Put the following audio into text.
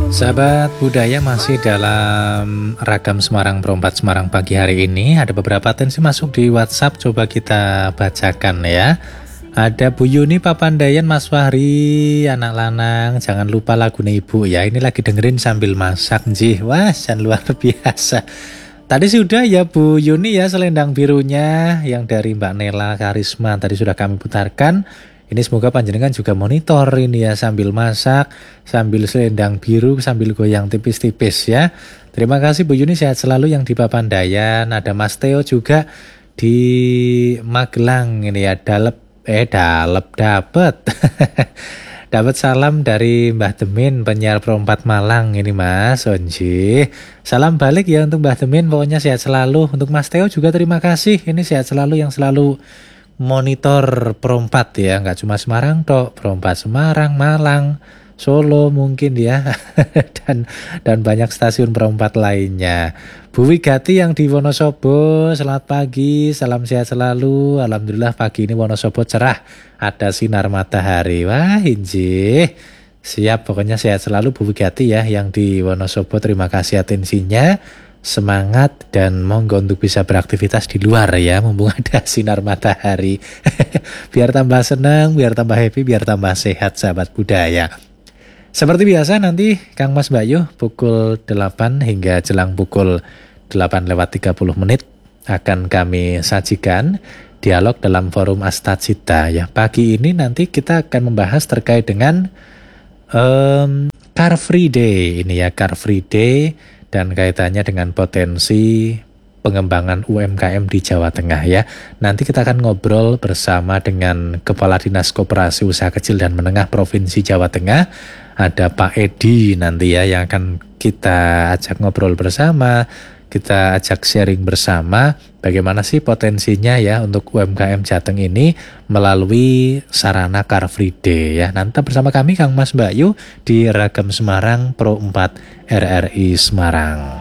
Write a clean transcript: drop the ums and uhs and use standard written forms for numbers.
Sahabat budaya masih dalam ragam Semarang Pro 4 Semarang pagi hari ini. Ada beberapa atensi masuk di WhatsApp, coba kita bacakan ya. Ada Bu Yuni Papandayan, Mas Fahri, anak lanang, jangan lupa lagu ibu ya. Ini lagi dengerin sambil masak njih. Wah, luar biasa. Tadi sudah ya Bu Yuni ya, selendang birunya yang dari Mbak Nela Karisma tadi sudah kami putarkan. Ini semoga panjenengan juga monitor ini ya, sambil masak, sambil selendang biru, sambil goyang tipis-tipis ya. Terima kasih Bu Yuni, sehat selalu yang di Papandayan. Ada Mas Theo juga di Magelang ini ya, dapet dapat salam dari Mbah Demin, penyiar Pro 4 Malang ini Mas Onji. Salam balik ya untuk Mbah Demin, pokoknya sehat selalu. Untuk Mas Theo juga terima kasih, ini sehat selalu yang selalu monitor Pro 4 ya, nggak cuma Semarang tok, Pro 4 Semarang, Malang, Solo mungkin ya, dan banyak stasiun Pro 4 lainnya. Bu Wigati yang di Wonosobo, selamat pagi, salam sehat selalu. Alhamdulillah pagi ini Wonosobo cerah, ada sinar matahari. Wah injih, siap, pokoknya sehat selalu Bu Wigati ya yang di Wonosobo. Terima kasih atensinya. Semangat dan monggo untuk bisa beraktivitas di luar ya, mumpung ada sinar matahari. Biar tambah senang, biar tambah happy, biar tambah sehat sahabat budaya. Seperti biasa nanti Kang Mas Bayu pukul 8 hingga jelang pukul 8:30 akan kami sajikan dialog dalam forum Astacita ya. Pagi ini nanti kita akan membahas terkait dengan Car Free Day ini ya, Car Free Day dan kaitannya dengan potensi pengembangan UMKM di Jawa Tengah ya. Nanti kita akan ngobrol bersama dengan Kepala Dinas Koperasi Usaha Kecil dan Menengah Provinsi Jawa Tengah. Ada Pak Edi nanti ya yang akan kita ajak ngobrol bersama, kita ajak sharing bersama bagaimana sih potensinya ya untuk UMKM Jateng ini melalui sarana Car Free Day ya. Nanti bersama kami Kang Mas Bayu di Ragam Semarang Pro 4 RRI Semarang.